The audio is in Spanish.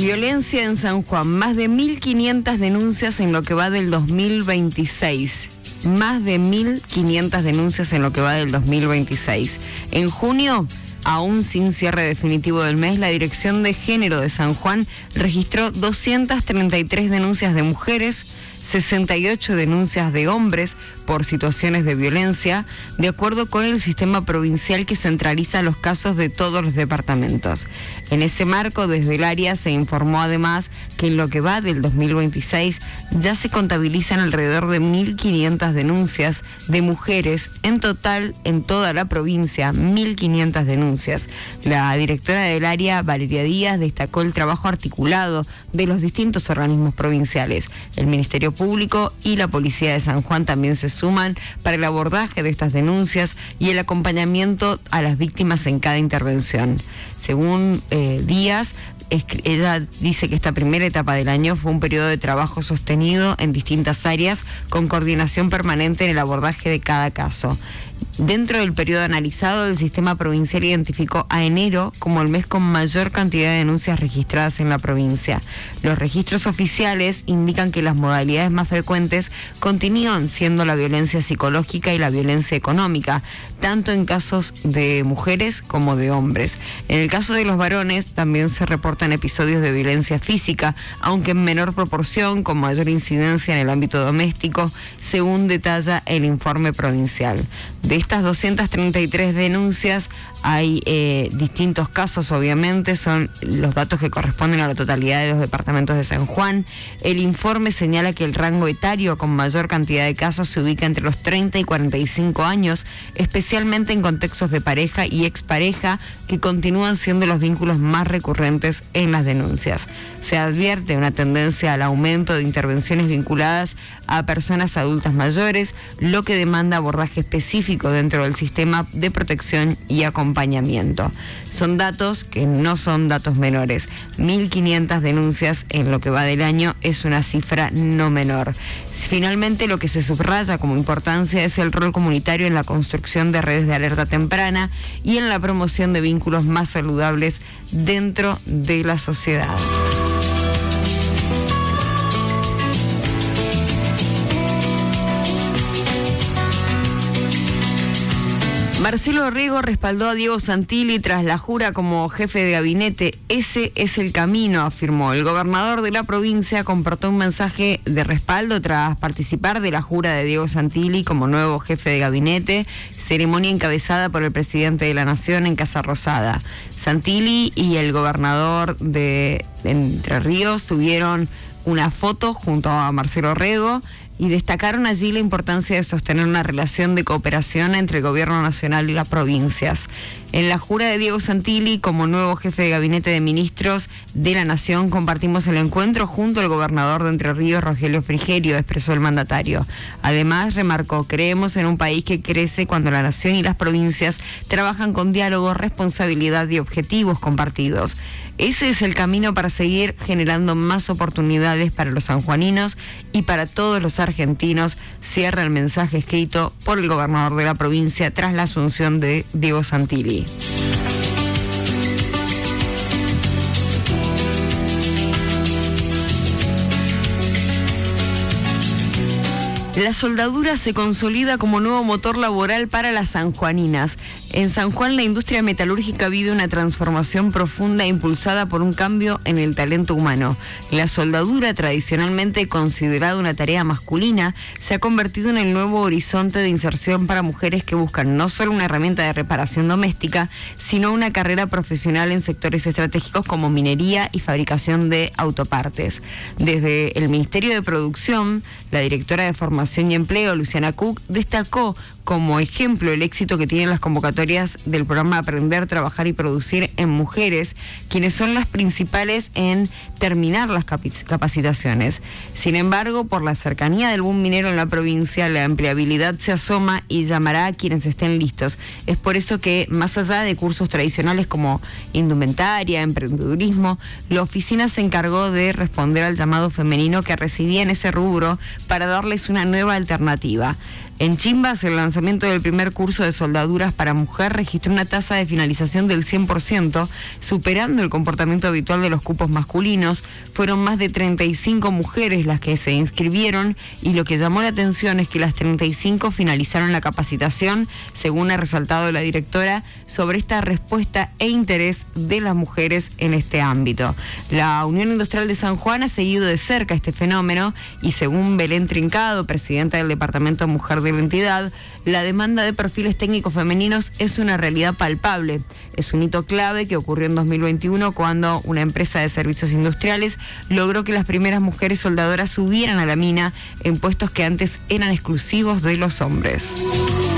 Violencia en San Juan, más de 1.500 denuncias en lo que va del 2026. Más de 1.500 denuncias en lo que va del 2026. En junio, aún sin cierre definitivo del mes, la Dirección de Género de San Juan registró 233 denuncias de mujeres, 68 denuncias de hombres por situaciones de violencia, de acuerdo con el sistema provincial que centraliza los casos de todos los departamentos. En ese marco, desde el área se informó además que en lo que va del 2026 ya se contabilizan alrededor de 1.500 denuncias de mujeres. En total, en toda la provincia, 1.500 denuncias. La directora del área, Valeria Díaz, destacó el trabajo articulado de los distintos organismos provinciales. El Ministerio Público y la Policía de San Juan también se suman para el abordaje de estas denuncias y el acompañamiento a las víctimas en cada intervención. Según Díaz, ella dice que esta primera etapa del año fue un periodo de trabajo sostenido en distintas áreas con coordinación permanente en el abordaje de cada caso. Dentro del periodo analizado, el sistema provincial identificó a enero como el mes con mayor cantidad de denuncias registradas en la provincia. Los registros oficiales indican que las modalidades más frecuentes continúan siendo la violencia psicológica y la violencia económica, tanto en casos de mujeres como de hombres. En el caso de los varones también se reportan episodios de violencia física, aunque en menor proporción, con mayor incidencia en el ámbito doméstico, según detalla el informe provincial. De estas 233 denuncias hay distintos casos, obviamente, son los datos que corresponden a la totalidad de los departamentos de San Juan. El informe señala que el rango etario con mayor cantidad de casos se ubica entre los 30 y 45 años, especialmente en contextos de pareja y expareja, que continúan siendo los vínculos más recurrentes en las denuncias. Se advierte una tendencia al aumento de intervenciones vinculadas a personas adultas mayores, lo que demanda abordaje específico dentro del sistema de protección y acompañamiento. Son datos que no son datos menores. 1.500 denuncias en lo que va del año es una cifra no menor. Finalmente, lo que se subraya como importancia es el rol comunitario en la construcción de redes de alerta temprana y en la promoción de vínculos más saludables dentro de la sociedad. Marcelo Riego respaldó a Diego Santilli tras la jura como jefe de gabinete. Ese es el camino, afirmó. El gobernador de la provincia compartió un mensaje de respaldo tras participar de la jura de Diego Santilli como nuevo jefe de gabinete, ceremonia encabezada por el presidente de la Nación en Casa Rosada. Santilli y el gobernador de Entre Ríos tuvieron una foto junto a Marcelo Riego y destacaron allí la importancia de sostener una relación de cooperación entre el gobierno nacional y las provincias. En la jura de Diego Santilli como nuevo jefe de gabinete de ministros de la Nación compartimos el encuentro junto al gobernador de Entre Ríos, Rogelio Frigerio, expresó el mandatario. Además, remarcó, creemos en un país que crece cuando la Nación y las provincias trabajan con diálogo, responsabilidad y objetivos compartidos. Ese es el camino para seguir generando más oportunidades para los sanjuaninos y para todos los argentinos, cierra el mensaje escrito por el gobernador de la provincia tras la asunción de Diego Santilli. La soldadura se consolida como nuevo motor laboral para las sanjuaninas. En San Juan, la industria metalúrgica vive una transformación profunda impulsada por un cambio en el talento humano. La soldadura, tradicionalmente considerada una tarea masculina, se ha convertido en el nuevo horizonte de inserción para mujeres que buscan no solo una herramienta de reparación doméstica, sino una carrera profesional en sectores estratégicos como minería y fabricación de autopartes. Desde el Ministerio de Producción, la directora de Formación y Empleo, Luciana Cook, destacó como ejemplo el éxito que tienen las convocatorias del programa Aprender, Trabajar y Producir en Mujeres, quienes son las principales en terminar las capacitaciones. Sin embargo, por la cercanía del boom minero en la provincia, la empleabilidad se asoma y llamará a quienes estén listos. Es por eso que, más allá de cursos tradicionales como indumentaria, emprendedurismo, la oficina se encargó de responder al llamado femenino que residía en ese rubro para darles una nueva alternativa. En Chimbas, el lanzamiento del primer curso de soldaduras para mujer registró una tasa de finalización del 100%, superando el comportamiento habitual de los cupos masculinos. Fueron más de 35 mujeres las que se inscribieron y lo que llamó la atención es que las 35 finalizaron la capacitación, según ha resaltado la directora, sobre esta respuesta e interés de las mujeres en este ámbito. La Unión Industrial de San Juan ha seguido de cerca este fenómeno y según Belén Trincado, presidenta del Departamento Mujer de la entidad, la demanda de perfiles técnicos femeninos es una realidad palpable. Es un hito clave que ocurrió en 2021 cuando una empresa de servicios industriales logró que las primeras mujeres soldadoras subieran a la mina en puestos que antes eran exclusivos de los hombres.